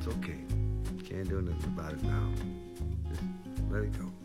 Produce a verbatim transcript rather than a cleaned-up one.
It's okay. Can't do nothing about it now. Just let it go.